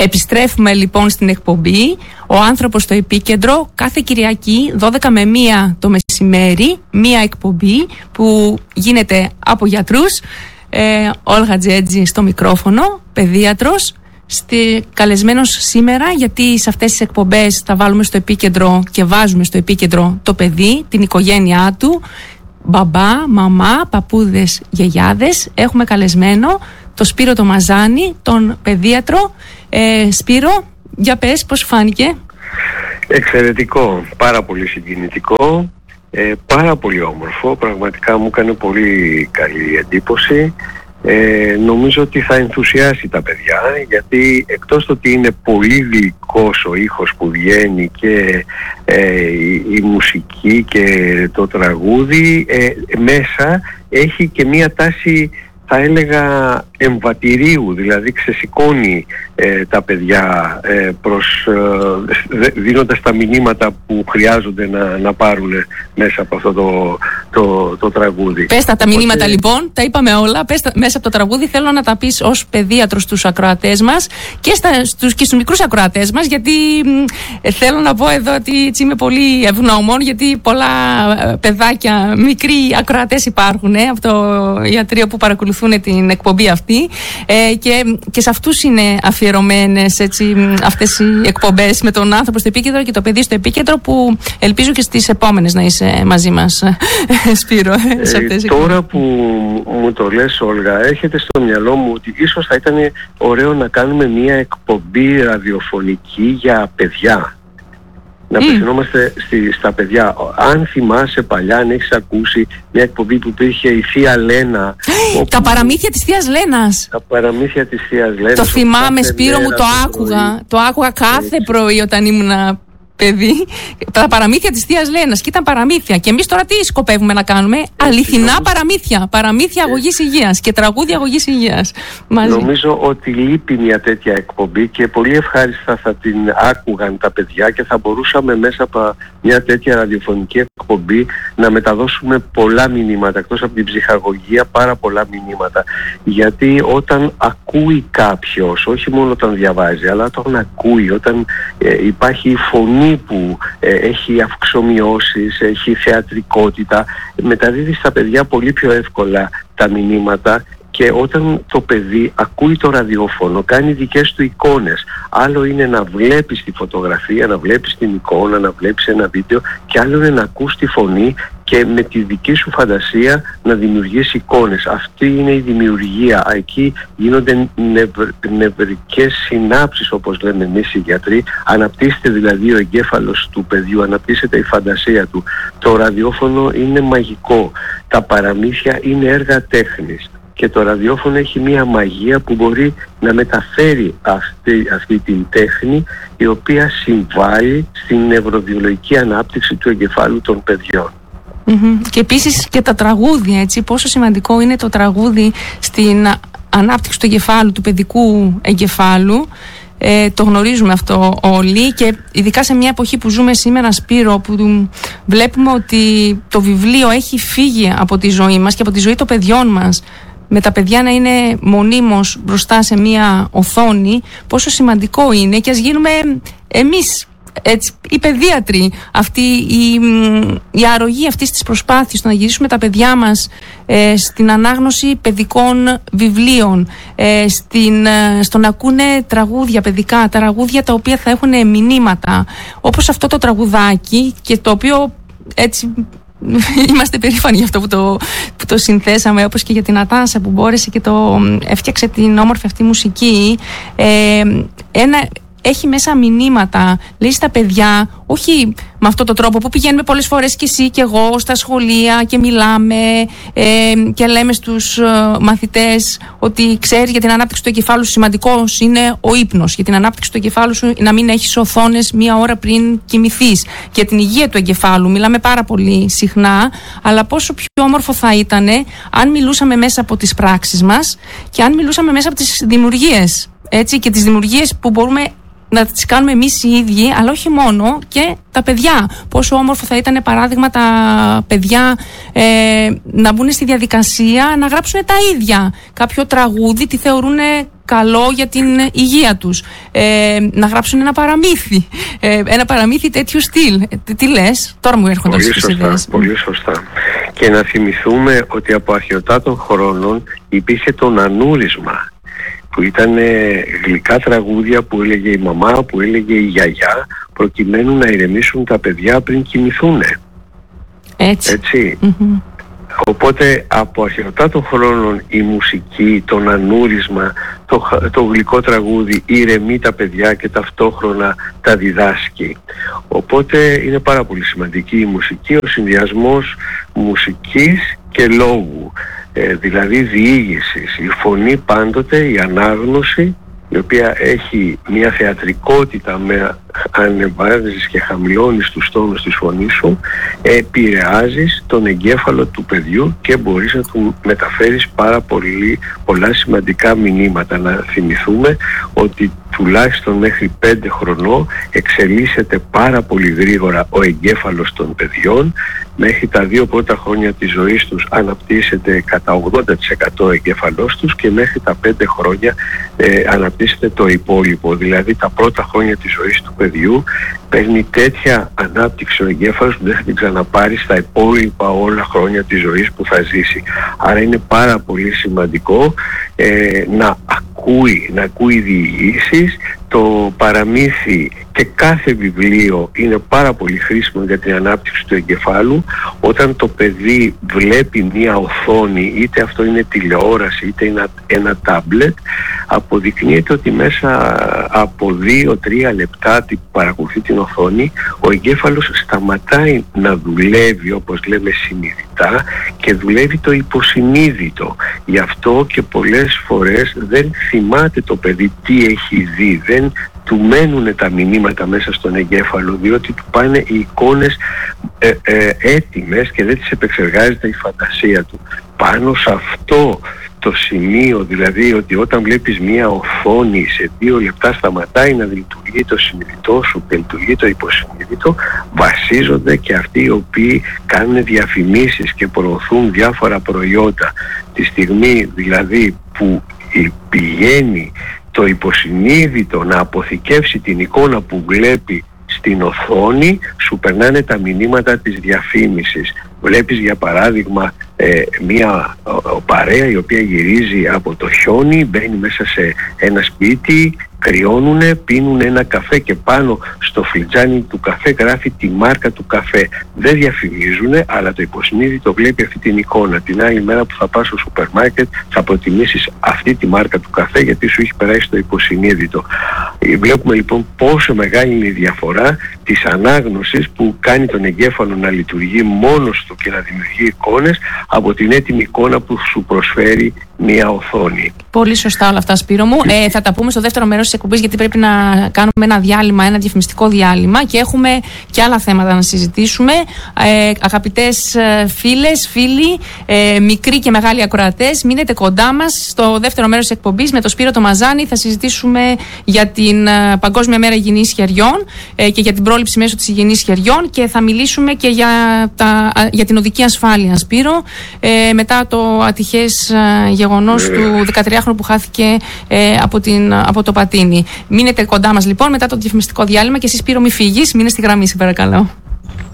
Επιστρέφουμε λοιπόν στην εκπομπή «Ο άνθρωπος στο επίκεντρο» κάθε Κυριακή 12 με 1 το μεσημέρι, μία εκπομπή που γίνεται από γιατρούς, Όλγα Τζέτζη στο μικρόφωνο, παιδίατρος, καλεσμένος σήμερα, γιατί σε αυτές τις εκπομπές θα βάλουμε στο επίκεντρο και βάζουμε στο επίκεντρο το παιδί, την οικογένειά του, μπαμπά, μαμά, παππούδες, γιαγιάδες. Έχουμε καλεσμένο το Σπύρο το Μαζάνη, τον παιδίατρο. Σπύρο, για πες, πώς φάνηκε? Εξαιρετικό, πάρα πολύ συγκινητικό, πάρα πολύ όμορφο, πραγματικά μου έκανε πολύ καλή εντύπωση. Νομίζω ότι θα ενθουσιάσει τα παιδιά, γιατί εκτός το ότι είναι πολύ γλυκός ο ήχος που βγαίνει και η μουσική και το τραγούδι, μέσα έχει και μία τάση, θα έλεγα, εμβατηρίου, δηλαδή ξεσηκώνει τα παιδιά δίνοντας τα μηνύματα που χρειάζονται να πάρουν μέσα από αυτό το τραγούδι. Πες τα μηνύματα λοιπόν, τα είπαμε όλα, μέσα από το τραγούδι. Θέλω να τα πεις ως παιδίατρος στους ακροατές μας και στους μικρούς ακροατές μας, γιατί θέλω να πω εδώ ότι έτσι είμαι πολύ ευγνώμων, γιατί πολλά παιδάκια, μικροί ακροατές υπάρχουν από το ιατρείο που παρακολουθούν την εκπομπή αυτή, και σε αυτούς είναι αφιερωμένες αυτές οι εκπομπές, με τον άνθρωπο στο επίκεντρο και το παιδί στο επίκεντρο, που ελπίζω και στις επόμενες να είσαι μαζί μας, Σπύρο. Τώρα που μου το λες, Όλγα, έρχεται στο μυαλό μου ότι ίσως θα ήταν ωραίο να κάνουμε μια εκπομπή ραδιοφωνική για παιδιά. Να απευθυνόμαστε στα παιδιά. Αν θυμάσαι παλιά, αν έχεις ακούσει μια εκπομπή που υπήρχε η Θεία Λένα. Τα παραμύθια της Θείας Λένας. Τα παραμύθια της Θείας Λένας. Το θυμάμαι, Σπύρο μου, το άκουγα κάθε πρωί όταν ήμουν παιδί. Τα παραμύθια της Θείας Λένας. Και ήταν παραμύθια. Και εμείς τώρα τι σκοπεύουμε να κάνουμε? Αληθινά παραμύθια. Παραμύθια αγωγής υγείας και τραγούδια αγωγής υγείας. Νομίζω ότι λείπει μια τέτοια εκπομπή και πολύ ευχάριστα θα την άκουγαν τα παιδιά, και θα μπορούσαμε μέσα από μια τέτοια ραδιοφωνική εκπομπή να μεταδώσουμε πολλά μηνύματα, εκτός από την ψυχαγωγία, πάρα πολλά μηνύματα. Γιατί όταν ακούει κάποιος, όχι μόνο όταν διαβάζει, αλλά όταν ακούει, όταν υπάρχει η φωνή που έχει αυξομοιώσεις, έχει θεατρικότητα, μεταδίδει στα παιδιά πολύ πιο εύκολα τα μηνύματα. Και όταν το παιδί ακούει το ραδιόφωνο, κάνει δικές του εικόνες. Άλλο είναι να βλέπεις τη φωτογραφία, να βλέπεις την εικόνα, να βλέπεις ένα βίντεο, και άλλο είναι να ακούς τη φωνή και με τη δική σου φαντασία να δημιουργείς εικόνες. Αυτή είναι η δημιουργία. Εκεί γίνονται νευρικές συνάψεις, όπως λέμε εμείς οι γιατροί. Αναπτύσσεται δηλαδή ο εγκέφαλος του παιδιού, αναπτύσσεται η φαντασία του. Το ραδιόφωνο είναι μαγικό. Τα παραμύθια είναι έργα τέχνης. Και το ραδιόφωνο έχει μία μαγεία που μπορεί να μεταφέρει αυτή την τέχνη, η οποία συμβάλλει στην νευροβιολογική ανάπτυξη του εγκεφάλου των παιδιών. Και επίσης και τα τραγούδια, έτσι, πόσο σημαντικό είναι το τραγούδι στην ανάπτυξη του εγκεφάλου, του παιδικού εγκεφάλου. Το γνωρίζουμε αυτό όλοι, και ειδικά σε μια εποχή που ζούμε σήμερα, Σπύρο, που βλέπουμε ότι το βιβλίο έχει φύγει από τη ζωή μας και από τη ζωή των παιδιών μας, με τα παιδιά να είναι μονίμως μπροστά σε μια οθόνη, πόσο σημαντικό είναι, και ας γίνουμε εμείς, έτσι, οι παιδίατροι, η αρρωγή αυτής της προσπάθειας, να γυρίσουμε τα παιδιά μας στην ανάγνωση παιδικών βιβλίων, στο να ακούνε τραγούδια παιδικά, τραγούδια τα οποία θα έχουν μηνύματα, όπως αυτό το τραγουδάκι, και το οποίο έτσι είμαστε περήφανοι για αυτό που το συνθέσαμε, όπως και για την Ατάσα που μπόρεσε και το έφτιαξε την όμορφη αυτή μουσική. Έχει μέσα μηνύματα, λέει στα παιδιά, όχι με αυτόν τον τρόπο που πηγαίνουμε πολλές φορές και εσύ και εγώ στα σχολεία και μιλάμε και λέμε στους μαθητές ότι ξέρεις, για την ανάπτυξη του εγκεφάλου σου σημαντικός είναι ο ύπνος, για την ανάπτυξη του εγκεφάλου σου να μην έχεις οθόνες μία ώρα πριν κοιμηθείς, για την υγεία του εγκεφάλου μιλάμε πάρα πολύ συχνά, αλλά πόσο πιο όμορφο θα ήταν αν μιλούσαμε μέσα από τις πράξεις μας και αν μιλούσαμε μέσα από τις δημιουργίες, έτσι, και τις δημιουργίες που μπορούμε να τις κάνουμε εμείς οι ίδιοι, αλλά όχι μόνο, και τα παιδιά. Πόσο όμορφο θα ήταν, παράδειγμα, τα παιδιά να μπουν στη διαδικασία να γράψουν τα ίδια κάποιο τραγούδι, τι θεωρούν καλό για την υγεία τους, να γράψουν ένα παραμύθι τέτοιου στυλ. Τι λες, τώρα μου έρχονται στις ιδέες. Πολύ σωστά. Και να θυμηθούμε ότι από αρχαιοτάτων χρόνων υπήρχε το νανούρισμα, που ήταν γλυκά τραγούδια που έλεγε η μαμά, που έλεγε η γιαγιά, προκειμένου να ηρεμήσουν τα παιδιά πριν κοιμηθούν. Έτσι. Mm-hmm. Οπότε από αρχαιοτάτων χρόνων η μουσική, το νανούρισμα, το γλυκό τραγούδι ηρεμεί τα παιδιά και ταυτόχρονα τα διδάσκει. Οπότε είναι πάρα πολύ σημαντική η μουσική, ο συνδυασμός μουσικής και λόγου, δηλαδή διήγησης. Η φωνή πάντοτε, η ανάγνωση, η οποία έχει μια θεατρικότητα με ανεβάζεις και χαμηλώνεις τους τόνους της φωνής σου, επηρεάζεις τον εγκέφαλο του παιδιού και μπορείς να του μεταφέρεις πολλά σημαντικά μηνύματα. Να θυμηθούμε ότι τουλάχιστον μέχρι 5 χρονών εξελίσσεται πάρα πολύ γρήγορα ο εγκέφαλος των παιδιών. Μέχρι τα 2 πρώτα χρόνια της ζωής τους αναπτύσσεται κατά 80% ο εγκέφαλός τους και μέχρι τα 5 χρόνια αναπτύσσεται το υπόλοιπο. Δηλαδή τα πρώτα χρόνια της ζωής του παιδιού παίρνει τέτοια ανάπτυξη ο εγκέφαλος που δεν θα την ξαναπάρει στα υπόλοιπα όλα χρόνια της ζωής που θα ζήσει. Άρα είναι πάρα πολύ σημαντικό να ακούει διηγήσεις. Το παραμύθι και κάθε βιβλίο είναι πάρα πολύ χρήσιμο για την ανάπτυξη του εγκεφάλου. Όταν το παιδί βλέπει μία οθόνη, είτε αυτό είναι τηλεόραση είτε είναι ένα τάμπλετ, αποδεικνύεται ότι μέσα από 2-3 λεπτά που παρακολουθεί την οθόνη, ο εγκέφαλος σταματάει να δουλεύει, όπως λέμε, συνειδητά, και δουλεύει το υποσυνείδητο. Γι' αυτό και πολλές φορές δεν θυμάται το παιδί τι έχει δει, δεν του μένουν τα μηνύματα μέσα στον εγκέφαλο, διότι του πάνε οι εικόνες έτοιμες και δεν τις επεξεργάζεται η φαντασία του. Πάνω σε αυτό το σημείο, δηλαδή ότι όταν βλέπεις μία οθόνη σε 2 λεπτά σταματάει να λειτουργεί το συνειδητό σου και λειτουργεί το υποσυνείδητο, βασίζονται και αυτοί οι οποίοι κάνουν διαφημίσεις και προωθούν διάφορα προϊόντα. Τη στιγμή δηλαδή που πηγαίνει το υποσυνείδητο να αποθηκεύσει την εικόνα που βλέπει στην οθόνη, σου περνάνε τα μηνύματα της διαφήμισης. Βλέπεις για παράδειγμα μια παρέα η οποία γυρίζει από το χιόνι, μπαίνει μέσα σε ένα σπίτι, κρυώνουνε, πίνουνε ένα καφέ και πάνω στο φλιτζάνι του καφέ γράφει τη μάρκα του καφέ. Δεν διαφημίζουνε, αλλά το υποσυνείδητο βλέπει αυτή την εικόνα. Την άλλη μέρα που θα πας στο σούπερ μάρκετ θα προτιμήσεις αυτή τη μάρκα του καφέ, γιατί σου έχει περάσει το υποσυνείδητο. Βλέπουμε λοιπόν πόσο μεγάλη είναι η διαφορά της ανάγνωσης που κάνει τον εγκέφαλο να λειτουργεί μόνος του και να δημιουργεί εικόνες, από την έτοιμη εικόνα που σου προσφέρει μια οθόνη. Πολύ σωστά όλα αυτά, Σπύρο μου. Θα τα πούμε στο δεύτερο μέρος της εκπομπής, γιατί πρέπει να κάνουμε ένα διάλειμμα, ένα διαφημιστικό διάλειμμα, και έχουμε και άλλα θέματα να συζητήσουμε. Αγαπητές φίλες, φίλοι, μικροί και μεγάλοι ακροατές, μείνετε κοντά μας. Στο δεύτερο μέρος της εκπομπής με τον Σπύρο το Μαζάνη θα συζητήσουμε για την Παγκόσμια Μέρα Υγιεινής Χεριών και για την πρόληψη μέσω της υγιεινής χεριών, και θα μιλήσουμε και για την οδική ασφάλεια, Σπύρο, μετά το ατυχές γεγονός του 13χρονου που χάθηκε από το πατίνι. Μείνετε κοντά μας λοιπόν μετά το διαφημιστικό διάλειμμα, και εσείς, Σπύρο, μη φύγεις, μείνε στη γραμμή, σε παρακαλώ.